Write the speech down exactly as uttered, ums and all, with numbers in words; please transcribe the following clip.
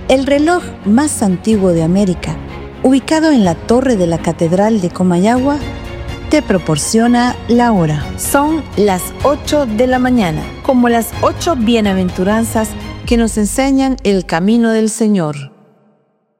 El reloj más antiguo de América, ubicado en la torre de la Catedral de Comayagua, te proporciona la hora. Son las ocho de la mañana, como las ocho bienaventuranzas que nos enseñan el camino del Señor.